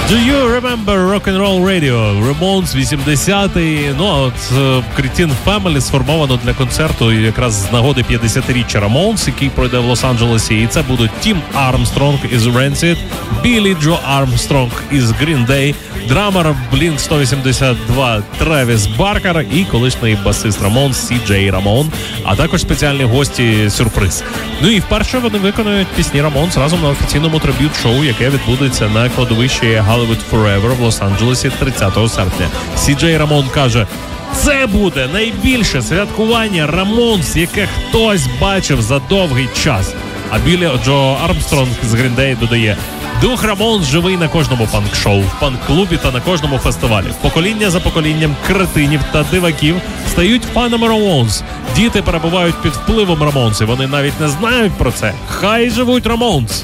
Do you remember Rock'n'Roll Radio? Ramones 80-й. Ну, а от Cretin Family сформовано для концерту якраз з нагоди 50-річчя Ramones, який пройде в Лос-Анджелесі. І це будуть Тім Армстронг із Rancid, Біллі Джо Армстронг із Green Day, драмер Blink-182 Тревіс Баркер і колишній басист Ramones Сі-Джей Рамон, а також спеціальні гості сюрприз. Ну і вперше вони виконують пісні Ramones разом на офіційному триб'ют-шоу, яке відбудеться на кладовищі Hollywood Forever в Лос-Анджелесі 30 серпня. Сі-Джей Рамон каже: це буде найбільше святкування Ramones, яке хтось бачив за довгий час. А Біллі Джо Армстронг з Green Day додає: дух Ramones живий на кожному панк-шоу, в панк-клубі та на кожному фестивалі. Покоління за поколінням кретинів та диваків стають фанами Ramones. Діти перебувають під впливом Ramones, і вони навіть не знають про це. Хай живуть Ramones!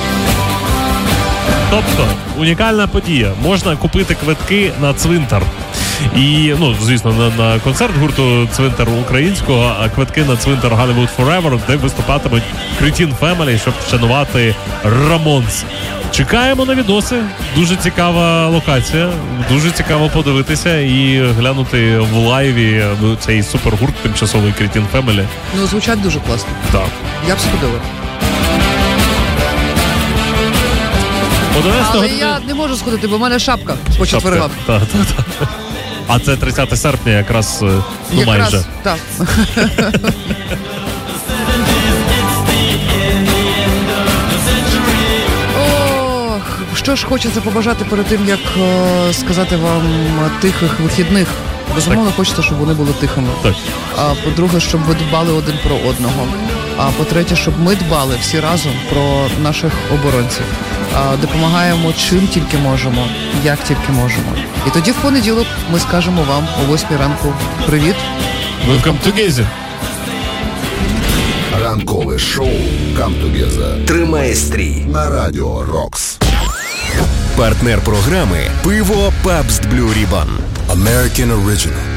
Тобто, унікальна подія. Можна купити квитки на цвинтар. І, ну, звісно, на концерт гурту «Цвинтар українського», а квитки на цвинтар Hollywood Forever, де виступатимуть Cretin Family, щоб вшанувати Ramones. Чекаємо на відоси. Дуже цікава локація. Дуже цікаво подивитися і глянути в лайві цей супергурт тимчасовий Cretin Family. Ну, звучать дуже класно. Так. Я б сходила. Але я не можу сходити, бо в мене шапка по четвергам. Так. А це 30 серпня якраз, ну майже. Так. Ох, що ж хочеться побажати перед тим, як сказати вам тихих вихідних. Безумовно, хочеться, щоб вони були тихими. Так. А по-друге, щоб ви дбали один про одного. А по-третє, щоб ми дбали всі разом про наших оборонців. Допомагаємо чим тільки можемо, як тільки можемо. І тоді в понеділок ми скажемо вам о 8 ранку привіт. Welcome together. Ранкове шоу Come Together тримає стрій на Радіо Рокс. Партнер програми «Пиво Pabst Blue Ribbon». American Original.